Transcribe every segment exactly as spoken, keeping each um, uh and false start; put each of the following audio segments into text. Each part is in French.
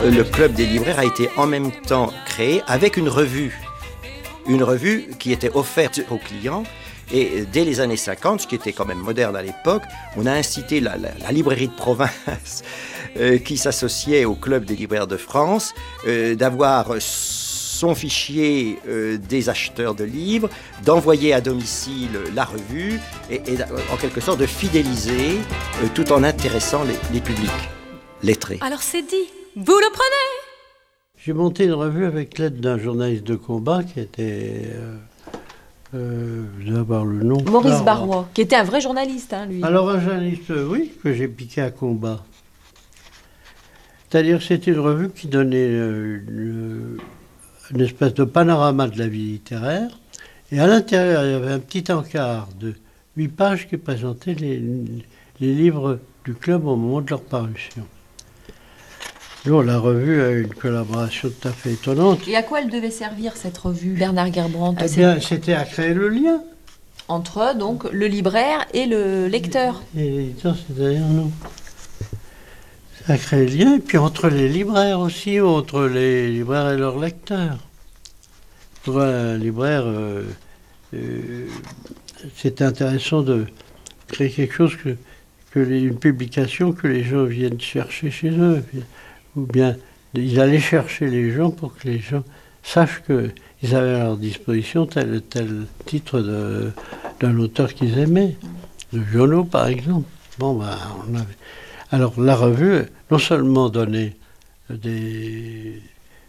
Le Club des libraires a été en même temps créé avec une revue. Une revue qui était offerte aux clients. Et dès les années cinquante, ce qui était quand même moderne à l'époque, on a incité la, la, la librairie de province euh, qui s'associait au Club des libraires de France euh, d'avoir son fichier euh, des acheteurs de livres, d'envoyer à domicile la revue et, et en quelque sorte de fidéliser euh, tout en intéressant les, les publics lettrés. Alors c'est dit, vous le prenez ? J'ai monté une revue avec l'aide d'un journaliste de combat qui était... Euh, euh, je dois avoir le nom. Maurice Barrois, qui était un vrai journaliste, hein, lui. Alors un journaliste, oui, que j'ai piqué à combat. C'est-à-dire que c'était une revue qui donnait euh, une, une espèce de panorama de la vie littéraire. Et à l'intérieur, il y avait un petit encart de huit pages qui présentait les, les livres du club au moment de leur parution. Nous, la revue a eu une collaboration tout à fait étonnante. Et à quoi elle devait servir, cette revue, Bernard Gerbrandt ? Eh bien, c'était à créer le lien. Entre, donc, le libraire et le lecteur. Et l'éditeur, c'est derrière nous. Ça a créé le lien, et puis entre les libraires aussi, entre les libraires et leurs lecteurs. Pour un libraire, euh, euh, c'était intéressant de créer quelque chose, que, que les, une publication que les gens viennent chercher chez eux. Ou bien ils allaient chercher les gens pour que les gens sachent qu'ils avaient à leur disposition tel ou tel titre de, d'un auteur qu'ils aimaient. De Giono, par exemple. Bon, ben, on avait... Alors, la revue, non seulement donnait des...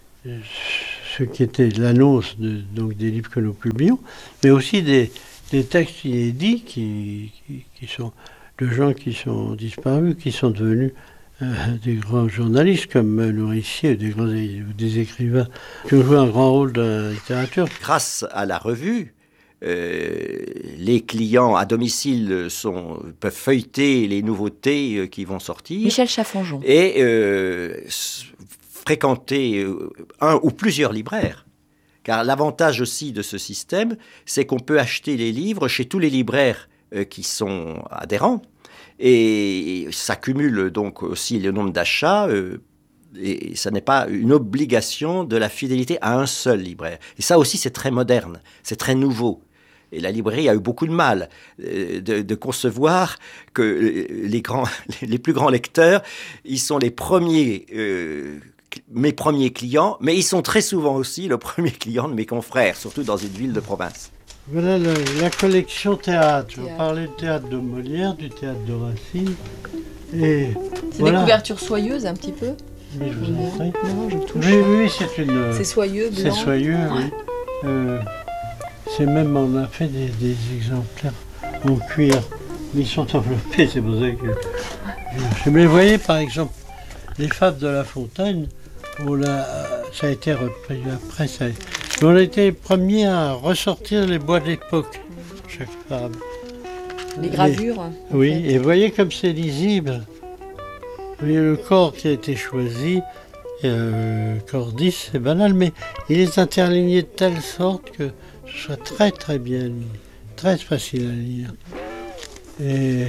ce qui était l'annonce de, donc des livres que nous publions, mais aussi des, des textes inédits qui, qui, qui sont de gens qui sont disparus, qui sont devenus des grands journalistes comme Nourricier, des grands des écrivains qui ont joué un grand rôle dans la littérature. Grâce à la revue, euh, les clients à domicile sont, peuvent feuilleter les nouveautés qui vont sortir. Michel Chaffanjon. Et euh, fréquenter un ou plusieurs libraires. Car l'avantage aussi de ce système, c'est qu'on peut acheter les livres chez tous les libraires euh, qui sont adhérents. Et ça cumule donc aussi le nombre d'achats, euh, et ça n'est pas une obligation de la fidélité à un seul libraire. Et ça aussi, c'est très moderne, c'est très nouveau. Et la librairie a eu beaucoup de mal euh, de, de concevoir que les, grands, les plus grands lecteurs, ils sont les premiers, euh, mes premiers clients, mais ils sont très souvent aussi le premier client de mes confrères, surtout dans une ville de province. Voilà le, la collection théâtre. On parlait du théâtre de Molière, du théâtre de Racine. Et c'est voilà. Des couvertures soyeuses un petit peu. Mais je vous en prie. Non, je touche. Oui, oui, c'est une. C'est soyeux, blanc. C'est soyeux, oui. Euh, c'est même, on a fait des, des exemplaires en cuir. Mais ils sont enveloppés, c'est pour ça que. Je, je me les voyais, par exemple, les fables de La Fontaine. On a, ça a été repris après. Ça a, on a été les premiers à ressortir les bois d'époque, chaque fable. Les gravures. Et, oui, fait. Et vous voyez comme c'est lisible. Vous voyez le corps qui a été choisi, euh, corps dix, c'est banal, mais il est interligné de telle sorte que ce soit très très bien lu, très facile à lire. Et...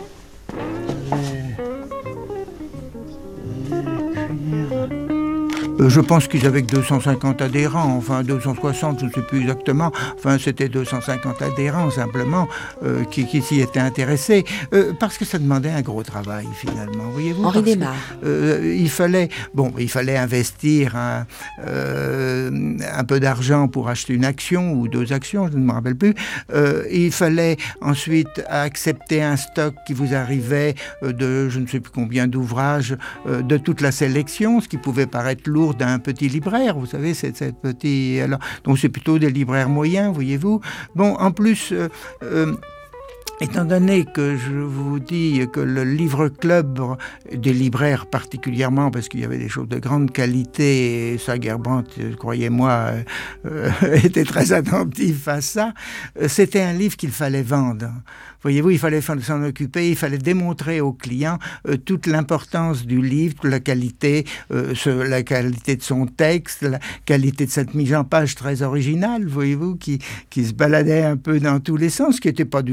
Je pense qu'ils avaient que deux cent cinquante adhérents, enfin deux cent soixante, je ne sais plus exactement, enfin c'était deux cent cinquante adhérents simplement euh, qui, qui s'y étaient intéressés, euh, parce que ça demandait un gros travail finalement, voyez-vous. Henri Desmarres. Euh, il fallait, bon, il fallait investir un, euh, un peu d'argent pour acheter une action ou deux actions, je ne me rappelle plus. Euh, il fallait ensuite accepter un stock qui vous arrivait de je ne sais plus combien d'ouvrages, euh, de toute la sélection, ce qui pouvait paraître lourd d'un petit libraire, vous savez, c'est cette petit, alors, donc c'est plutôt des libraires moyens, voyez-vous. Bon, en plus, euh, euh, étant donné que je vous dis que le livre club des libraires particulièrement, parce qu'il y avait des choses de grande qualité, et ça, Gerbrandt, croyez-moi, euh, était très attentif à ça, c'était un livre qu'il fallait vendre. Voyez-vous, il fallait s'en occuper, il fallait démontrer aux clients euh, toute l'importance du livre, la qualité, euh, ce, la qualité de son texte, la qualité de cette mise en page très originale, voyez-vous, qui, qui se baladait un peu dans tous les sens, qui n'était pas du tout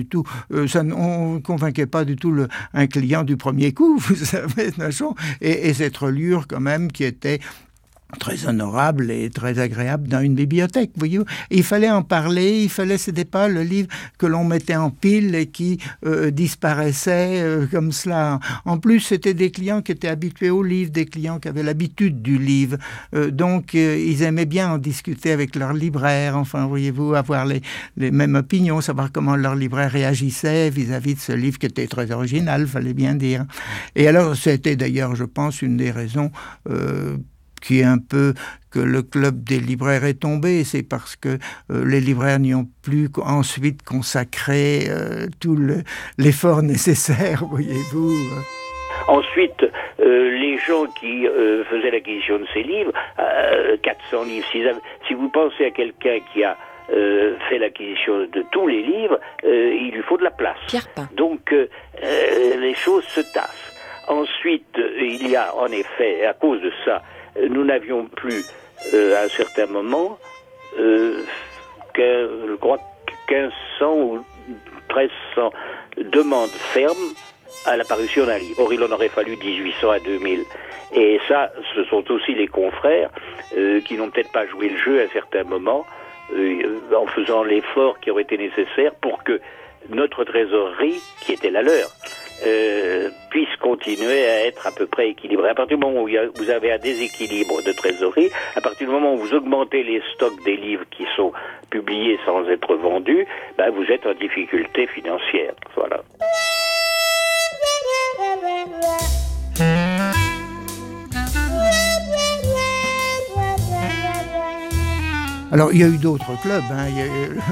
euh, ça, on ne convainquait pas du tout le, un client du premier coup, vous savez, et, et cette reliure quand même qui était très honorable et très agréable dans une bibliothèque, voyez-vous. Il fallait en parler, il fallait, c'était pas le livre que l'on mettait en pile et qui euh, disparaissait euh, comme cela. En plus, c'était des clients qui étaient habitués au livre, des clients qui avaient l'habitude du livre. Euh, donc, euh, ils aimaient bien en discuter avec leur libraire, enfin, voyez-vous, avoir les, les mêmes opinions, savoir comment leur libraire réagissait vis-à-vis de ce livre qui était très original, fallait bien dire. Et alors, c'était d'ailleurs, je pense, une des raisons euh, qui est un peu que le club des libraires est tombé, c'est parce que euh, les libraires n'y ont plus ensuite consacré euh, tout le, l'effort nécessaire, voyez-vous. Ensuite, euh, les gens qui euh, faisaient l'acquisition de ces livres, euh, quatre cents livres, si, si vous pensez à quelqu'un qui a euh, fait l'acquisition de tous les livres, euh, il lui faut de la place. Pierre Pain. Donc, euh, euh, les choses se tassent. Ensuite, il y a en effet, à cause de ça, nous n'avions plus, euh, à un certain moment, euh, que, je crois, quinze cents ou treize cents demandes fermes à la parution d'un livre. Or, il en aurait fallu dix-huit cents à deux mille. Et ça, ce sont aussi les confrères euh, qui n'ont peut-être pas joué le jeu à un certain moment, euh, en faisant l'effort qui aurait été nécessaire pour que notre trésorerie, qui était la leur, euh, puisse continuer à être à peu près équilibrée. À partir du moment où il y a, vous avez un déséquilibre de trésorerie, à partir du moment où vous augmentez les stocks des livres qui sont publiés sans être vendus, ben vous êtes en difficulté financière. Voilà. Alors, il y a eu d'autres clubs, hein. Il y a eu